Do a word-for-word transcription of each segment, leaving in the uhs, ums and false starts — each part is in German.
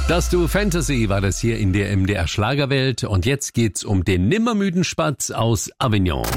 Das Duo Fantasy war das hier in der M D R Schlagerwelt. Und jetzt geht's um den nimmermüden Spatz aus Avignon.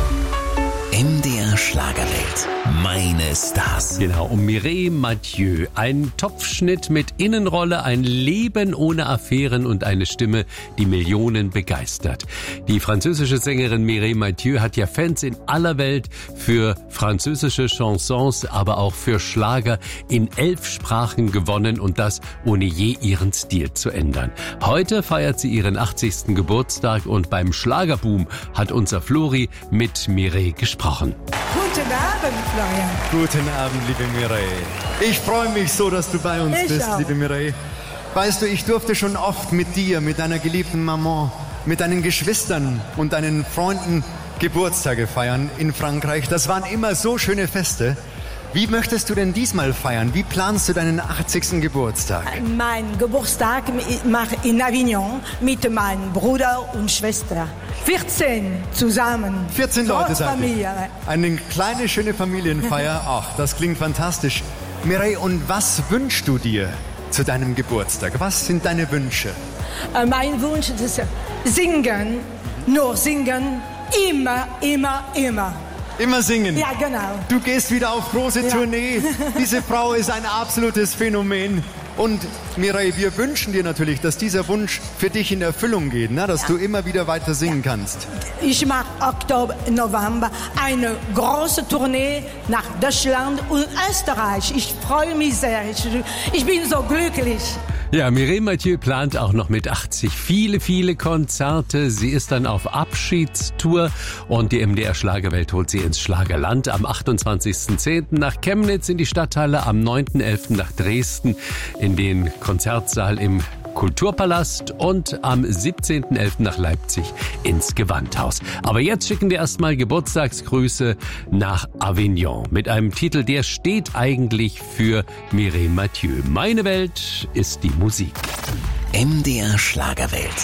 M D R Schlagerwelt. Meine Stars. Genau, um Mireille Mathieu. Ein Topfschnitt mit Innenrolle, ein Leben ohne Affären und eine Stimme, die Millionen begeistert. Die französische Sängerin Mireille Mathieu hat ja Fans in aller Welt für französische Chansons, aber auch für Schlager in elf Sprachen gewonnen und das ohne je ihren Stil zu ändern. Heute feiert sie ihren achtzigsten Geburtstag und beim Schlagerboom hat unser Flori mit Mireille gesprochen. Guten Abend, Florian. Guten Abend, liebe Mireille. Ich freue mich so, dass du bei uns Ich bist, auch. liebe Mireille. Weißt du, ich durfte schon oft mit dir, mit deiner geliebten Maman, mit deinen Geschwistern und deinen Freunden Geburtstage feiern in Frankreich. Das waren immer so schöne Feste. Wie möchtest du denn diesmal feiern? Wie planst du deinen achtzigsten Geburtstag? Mein Geburtstag mache ich in Avignon mit meinem Bruder und Schwester. vierzehn zusammen. vierzehn Leute seid ihr. Familie. Eine kleine, schöne Familienfeier. Ach, das klingt fantastisch. Mireille, und was wünschst du dir zu deinem Geburtstag? Was sind deine Wünsche? Äh, Mein Wunsch ist singen, nur singen, immer, immer, immer. Immer singen. Ja, genau. Du gehst wieder auf große Ja. Tournee. Diese Frau ist ein absolutes Phänomen. Und Mireille, wir wünschen dir natürlich, dass dieser Wunsch für dich in Erfüllung geht, ne? Dass Ja. du immer wieder weiter singen kannst. Ich mache Oktober, November eine große Tournee nach Deutschland und Österreich. Ich freue mich sehr. Ich, ich bin so glücklich. Ja, Mireille Mathieu plant auch noch mit achtzig viele, viele Konzerte. Sie ist dann auf Abschiedstour und die M D R Schlagerwelt holt sie ins Schlagerland. Am achtundzwanzigsten zehnten nach Chemnitz in die Stadthalle, am neunten elften nach Dresden in den Konzertsaal im Kulturpalast und am siebzehnten elften nach Leipzig ins Gewandhaus. Aber jetzt schicken wir erstmal Geburtstagsgrüße nach Avignon mit einem Titel, der steht eigentlich für Mireille Mathieu. Meine Welt ist die Musik. M D R Schlagerwelt.